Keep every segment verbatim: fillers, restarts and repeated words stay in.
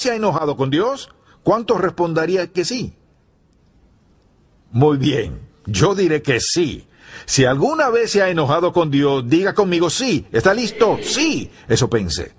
se ha enojado con Dios? ¿Cuántos responderían que sí? Muy bien, yo diré que sí. Si alguna vez se ha enojado con Dios, diga conmigo sí. ¿Está listo? Sí. Eso pensé.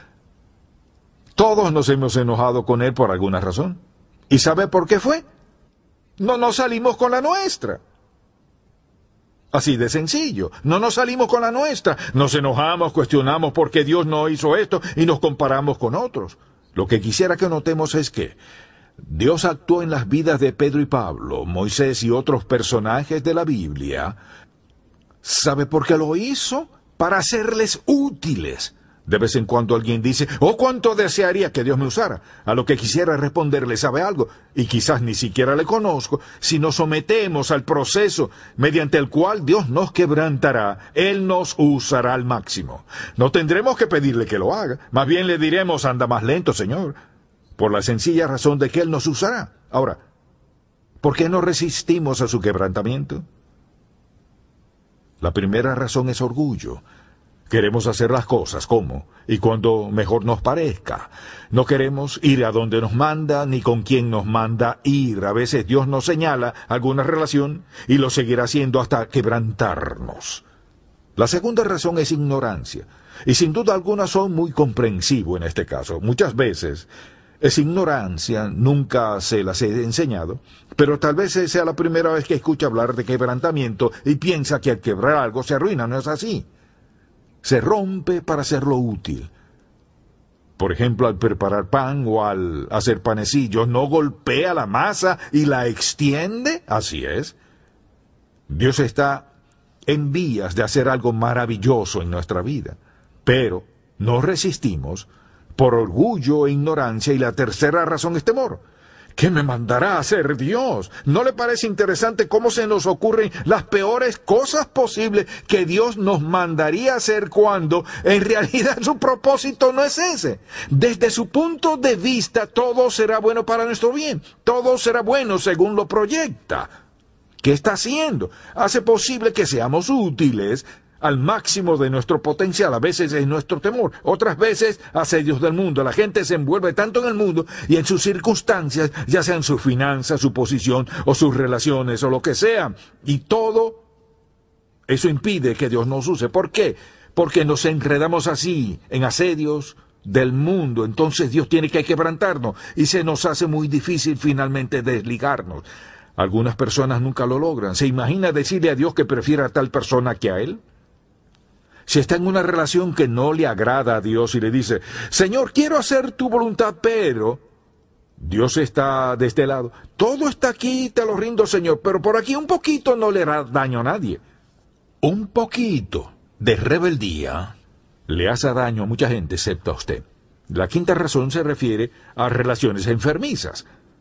Todos nos hemos enojado con Él por alguna razón. ¿Y sabe por qué fue? No nos salimos con la nuestra. Así de sencillo. No nos salimos con la nuestra. Nos enojamos, cuestionamos por qué Dios no hizo esto y nos comparamos con otros. Lo que quisiera que notemos es que Dios actuó en las vidas de Pedro y Pablo, Moisés y otros personajes de la Biblia. ¿Sabe por qué lo hizo? Para hacerles útiles. De vez en cuando alguien dice, oh, cuánto desearía que Dios me usara. A lo que quisiera responderle, ¿sabe algo? Y quizás ni siquiera le conozco. Si nos sometemos al proceso mediante el cual Dios nos quebrantará, Él nos usará al máximo. No tendremos que pedirle que lo haga. Más bien le diremos, anda más lento, Señor. Por la sencilla razón de que Él nos usará. Ahora, ¿por qué no resistimos a su quebrantamiento? La primera razón es orgullo. Queremos hacer las cosas como y cuando mejor nos parezca. No queremos ir a donde nos manda ni con quien nos manda ir. A veces Dios nos señala alguna relación y lo seguirá haciendo hasta quebrantarnos. La segunda razón es ignorancia. Y sin duda alguna son muy comprensivos en este caso. Muchas veces es ignorancia, nunca se las he enseñado, pero tal vez sea la primera vez que escucha hablar de quebrantamiento y piensa que al quebrar algo se arruina. No es así. Se rompe para hacerlo útil. Por ejemplo, al preparar pan o al hacer panecillos, ¿no golpea la masa y la extiende? Así es. Dios está en vías de hacer algo maravilloso en nuestra vida, pero no resistimos por orgullo e ignorancia, y la tercera razón es temor. ¿Qué me mandará a hacer Dios? ¿No le parece interesante cómo se nos ocurren las peores cosas posibles que Dios nos mandaría a hacer cuando en realidad su propósito no es ese? Desde su punto de vista, todo será bueno para nuestro bien. Todo será bueno según lo proyecta. ¿Qué está haciendo? Hace posible que seamos útiles al máximo de nuestro potencial. A veces es nuestro temor, otras veces asedios del mundo. La gente se envuelve tanto en el mundo y en sus circunstancias, ya sean sus finanzas, su posición o sus relaciones o lo que sea, y todo eso impide que Dios nos use. ¿Por qué? Porque nos enredamos así en asedios del mundo. Entonces Dios tiene que quebrantarnos y se nos hace muy difícil finalmente desligarnos. Algunas personas nunca lo logran. ¿Se imagina decirle a Dios que prefiera a tal persona que a Él? Si está en una relación que no le agrada a Dios y le dice, Señor, quiero hacer tu voluntad, pero Dios está de este lado. Todo está aquí, te lo rindo, Señor, pero por aquí un poquito no le hará daño a nadie. Un poquito de rebeldía le hace daño a mucha gente, excepto a usted. La quinta razón se refiere a relaciones enfermizas.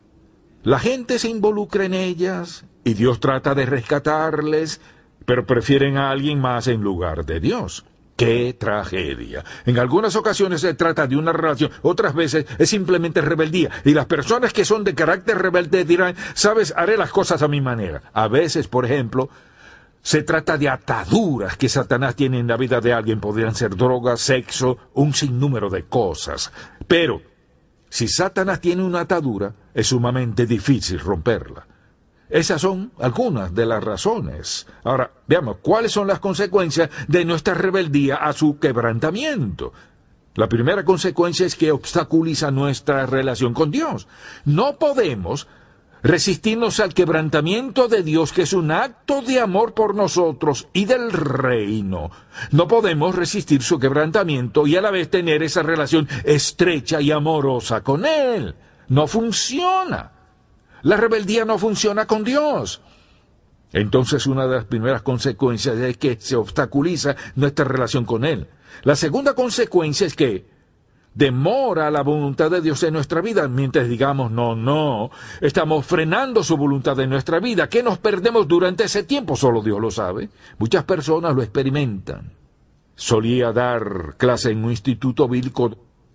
La gente se involucra en ellas y Dios trata de rescatarles, pero prefieren a alguien más en lugar de Dios. ¡Qué tragedia! En algunas ocasiones se trata de una relación, otras veces es simplemente rebeldía. Y las personas que son de carácter rebelde dirán, sabes, haré las cosas a mi manera. A veces, por ejemplo, se trata de ataduras que Satanás tiene en la vida de alguien. Podrían ser drogas, sexo, un sinnúmero de cosas. Pero si Satanás tiene una atadura, es sumamente difícil romperla. Esas son algunas de las razones. Ahora, veamos, ¿cuáles son las consecuencias de nuestra rebeldía a su quebrantamiento? La primera consecuencia es que obstaculiza nuestra relación con Dios. No podemos resistirnos al quebrantamiento de Dios, que es un acto de amor por nosotros y del reino. No podemos resistir su quebrantamiento y a la vez tener esa relación estrecha y amorosa con Él. No funciona. La rebeldía no funciona con Dios. Entonces, una de las primeras consecuencias es que se obstaculiza nuestra relación con Él. La segunda consecuencia es que demora la voluntad de Dios en nuestra vida. Mientras digamos, no, no, estamos frenando su voluntad en nuestra vida. ¿Qué nos perdemos durante ese tiempo? Solo Dios lo sabe. Muchas personas lo experimentan. Solía dar clase en un instituto bíblico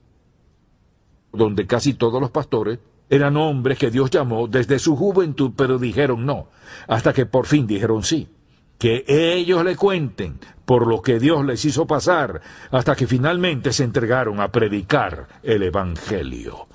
donde casi todos los pastores eran hombres que Dios llamó desde su juventud, pero dijeron no, hasta que por fin dijeron sí. Que ellos le cuenten por lo que Dios les hizo pasar, hasta que finalmente se entregaron a predicar el Evangelio.